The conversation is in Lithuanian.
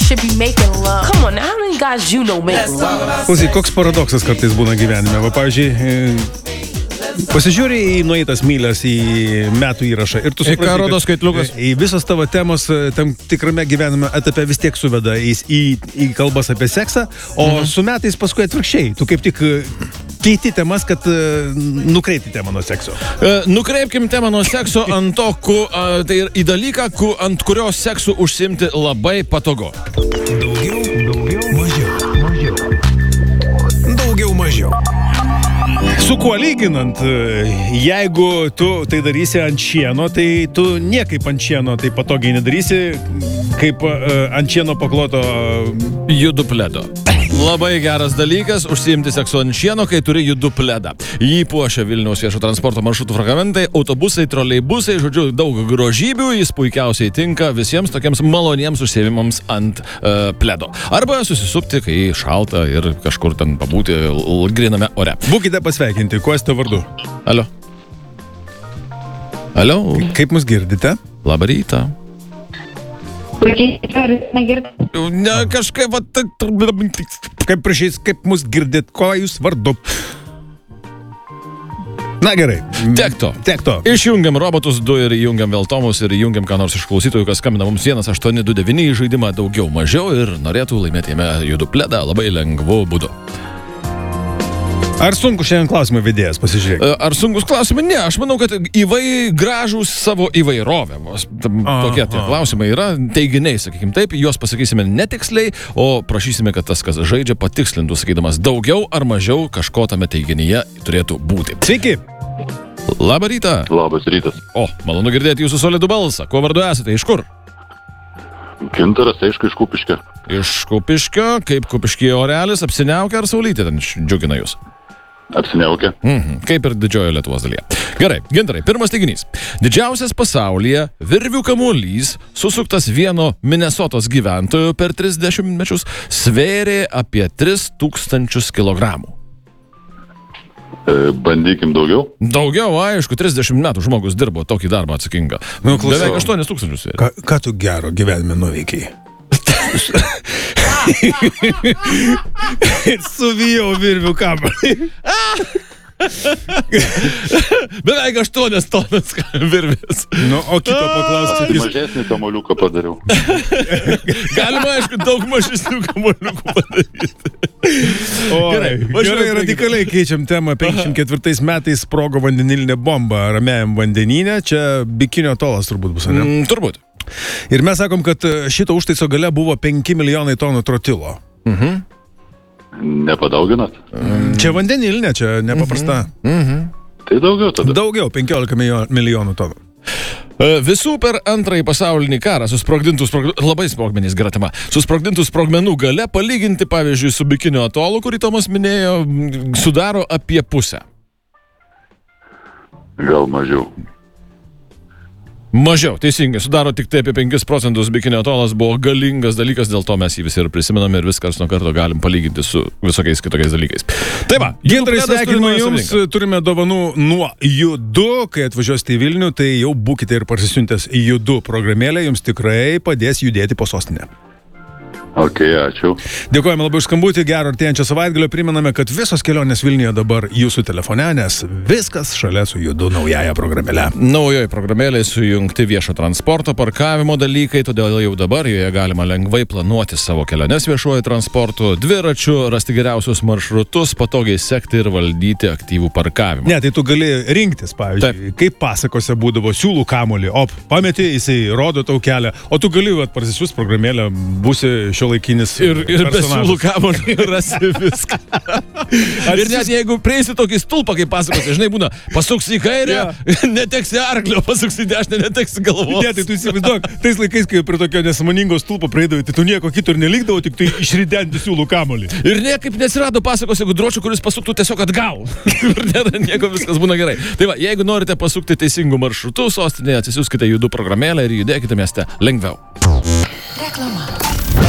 should be making love. Come on, how many guys you know make love? Klausyk, koks paradoksas kartais būna gyvenime. Va, pavyzdžiui, pasižiūrė į nueitas mylias į metų įrašą ir tu supranti, kad į visos tavo temos tam tikrame gyvenime etape vis tiek suveda į kalbas apie seksą, o su metais paskui atvirkščiai. Tu kaip tik keiti temas, kad nukreipti temą nuo sekso. Nukreipkim temą nuo sekso ant to, tai į dalyką, ant kurio seksu užsimti labai patogu. Daugiau mažiau. Su kuo lyginant, jeigu tu tai darysi ant šieno, tai tu niekaip ant šieno tai patogiai nedarysi, kaip ant šieno pakloto judu pledo. Labai geras dalykas užsiimti seksu ant šieno, kai turi judu pledą. Jį puošia Vilniaus viešo transporto maršrutų fragmentai, autobusai, troleibusai, žodžiu, daug grožybių, jis puikiausiai tinka visiems tokiems maloniems užsiėmimams ant pledo. Arba susisupti, kai šalta ir kažkur ten pabūti griname ore. Būkite pasveikinti, kuo esate vardu? Alio. Alio. Kaip mus girdite? Labą rytą. Ne, kažkaip kaip prašys, kaip mus girdit, ko jūs vardu? Na gerai. Tiek to. Išjungiam robotus 2 ir įjungiam vėl tomus ir įjungiam ką nors iš klausytojų, kas skambina mums 1829 į žaidimą daugiau mažiau ir norėtų laimėti jame judu pledą labai lengvu būdu. Ar sunku šiandien klausimą vedėjas, pasižiūrėk? Ar sunkus klausimai? Ne, aš manau, kad gražūs savo įvairovę. Tokie tie klausimai yra teiginiai, sakykim taip, juos pasakysime netiksliai, o prašysime, kad tas, kas žaidžia, patikslintų, sakydamas daugiau ar mažiau kažko tame teiginyje turėtų būti. Sveiki! Labą rytą! Labas rytas. O, malonu girdėti jūsų solidų balsą. Kuo vardu esate? Iš kur? Gintaras, aišku, iš Kupiškio. Iš Kupiškio? Kaip Kupiškio orelis? Apsiniaukia ar saulytė ten džiugina jūs? Apsiniaukia. Kaip ir didžiojo Lietuvos dalyje. Gerai, Gintarai, pirmas teiginys. Didžiausias pasaulyje virvių kamuolys, susuktas vieno Minesotos gyventojo per 30 mečius, svėrė apie 3000 kilogramų. Bandykim daugiau. Daugiau, aišku, 30 metų žmogus dirbo tokį darbą atsakingą. Beveik 8000 svėrė. Ką tu gero gyvenime nuveikiai? Suvijau virvių kamuolį. Beveik 8 tonas virvės. Nu, o kito paklausti. Mažesnį kamuoliuką padariau. Galima, aišku, daug mažesnių kamuoliukų padaryti. Gerai, radikaliai keičiam temą. 54 metais sprogo vandenilinė bomba Ramiajam vandenyne. Čia bikinio atolas turbūt bus, ne? Turbūt. Ir mes sakom, kad šito užtaiso gale buvo 5 milijonai tonų trotilo. Nepadauginat? Čia vandenilinė, čia nepaprasta. Tai daugiau tada. Daugiau, 15 milijonų tonų. Visų per antrąjį pasaulinį karą susprogdintų labai sprogmenys gera tema. Susprogdintų sprogmenų gale palyginti, pavyzdžiui, su bikinio atolu, kurį Tomas minėjo, sudaro apie pusę. Gal mažiau. Mažiau, teisingai, sudaro tik tai apie 5%. Bikinio atolas buvo galingas dalykas, dėl to mes jį visi ir prisimename ir viskas nuo karto galim palyginti su visokiais kitokiais dalykais. Tai va, Gintarai, sveikinu jums, turime dovanų nuo Judu, kai atvažiuosite į Vilnių, tai jau būkite ir parsisiuntęs Judu programėlę, jums tikrai padės judėti po sostinę. Ok, ačiū. Dėkojame labai už skambutį, gero artėjančio savaitgalio, primename, kad visos kelionės Vilniuje dabar jūsų telefone, nes viskas šalia su Judu naująją programėlę. Naujoje programėlėje sujungti viešo transporto parkavimo dalykai, todėl jau dabar joje galima lengvai planuoti savo keliones viešuoju transportu, dviračiu, rasti geriausius maršrutus, patogiai sekti ir valdyti aktyvų parkavimą. Ne, tai tu gali rinktis, pavyzdžiui, kaip pasakose būdavo siūlų kamuolį, opameti, jisai rodo tau kelią, o tu gali parsisiųsti programėlę, būsi šiuolaikinis ir be siūlų kamuolį rasi viską. Ir net jeigu prieisi tokį stulpą, kaip pasakose, žinai, būna, pasuksi į kairę, neteksi arklio, pasuksi į dešinę, neteksi galvos. Ne, tai tu įsivaizduok, tais laikais, kai prie tokio nesąmoningo stulpo praeidavai, tai tu nieko kito ir nelikdavo, tik tai išridenti siūlų kamuolį. Ir niekaip nesirado pasakose, jeigu dročių, kuris pasuktų tiesiog atgal. Ir nėra nieko, viskas būna gerai. Tai va, jeigu norite pasukti teisingų maršrutų sostinėje, atsisiųskite Judu programėlę ir judėkite mieste lengviau. Reklama.